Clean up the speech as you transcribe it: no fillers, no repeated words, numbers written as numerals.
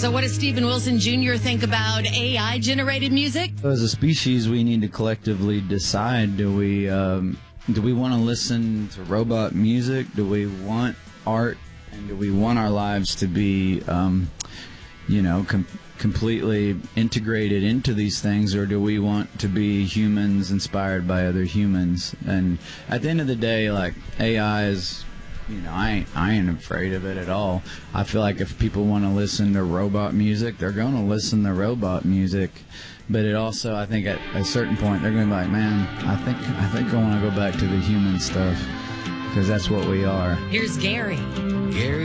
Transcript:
So what does Steven Wilson Jr. think about AI-generated music? As a species, we need to collectively decide, do we want to listen to robot music? Do we want art? And do we want our lives to be, completely integrated into these things, or do we want to be humans inspired by other humans? And at the end of the day, like, AI is, I ain't afraid of it at all. I feel like if people want to listen to robot music, they're going to listen to robot music. But it also, I think at a certain point, they're going to be like, man, I think I want to go back to the human stuff, because that's what we are. Here's Gary.